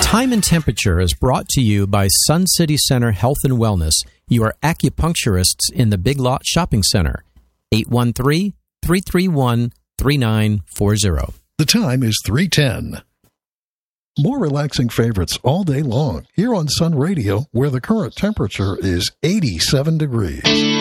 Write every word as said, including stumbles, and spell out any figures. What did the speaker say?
Time and Temperature is brought to you by Sun City Center Health and Wellness, your acupuncturists in the Big Lot Shopping Center. eight one three, three three one, three nine four zero. The time is three ten. More relaxing favorites all day long here on Sun Radio, where the current temperature is eighty-seven degrees.